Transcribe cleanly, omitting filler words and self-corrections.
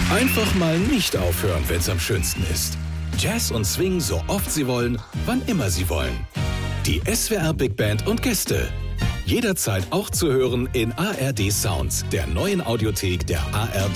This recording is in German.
Einfach mal nicht aufhören, wenn's am schönsten ist. Jazz und Swing so oft Sie wollen, wann immer Sie wollen. Die SWR Big Band und Gäste. Jederzeit auch zu hören in ARD Sounds, der neuen Audiothek der ARD.